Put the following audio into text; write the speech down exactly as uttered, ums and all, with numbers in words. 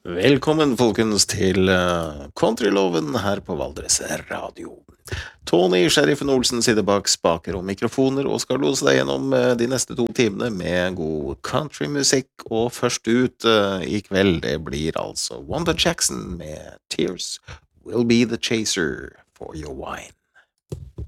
Velkommen folkens til eh, Countryloven her på Valdres Radio. Tony, sheriffen Olsen, sitter bak spaker og mikrofoner og skal lose deg gjennom eh, de neste to timene med god countrymusikk. Og først ut eh, i kveld, det blir altså Wanda Jackson med Tears Will Be the Chaser for Your Wine.